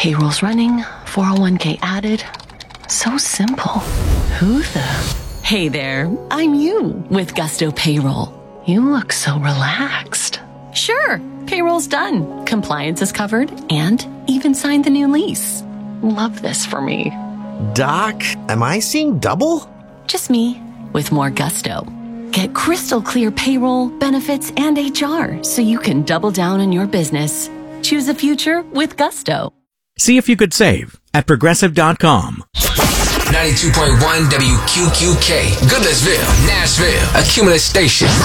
Payroll's running, 401k added. So simple. Who the? Hey there, I'm you with Gusto Payroll. You look so relaxed. Sure, payroll's done. Compliance is covered and even signed the new lease. Love this for me. Doc, am I seeing double? Just me with more gusto. Get crystal clear payroll, benefits, and HR so you can double down on your business. Choose a future with Gusto. See if you could save at Progressive.com. 92.1 WQQK, Goodlettsville, Nashville, a Cumulus station.